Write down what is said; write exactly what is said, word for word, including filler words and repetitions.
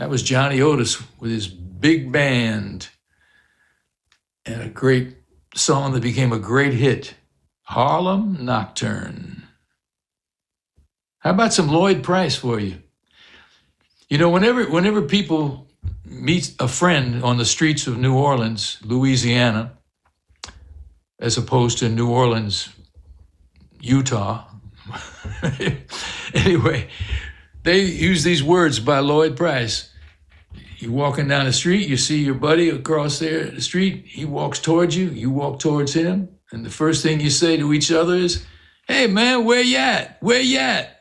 That was Johnny Otis with his big band and a great song that became a great hit, Harlem Nocturne. How about some Lloyd Price for you? You know, whenever whenever people meet a friend on the streets of New Orleans, Louisiana, as opposed to New Orleans, Utah, anyway, they use these words by Lloyd Price. You're walking down the street, you see your buddy across there the street, he walks towards you, you walk towards him, and the first thing you say to each other is, "Hey man, where you at? Where you at?"